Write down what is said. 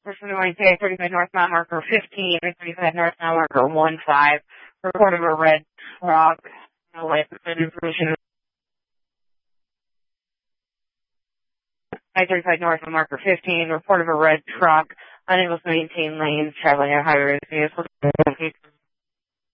Pursuing I-35 northbound marker 15, I-35 northbound marker 15. Report of a red truck. No license information. I-35 northbound marker 15. Report of a red truck. Unable to maintain lanes traveling at higher speeds.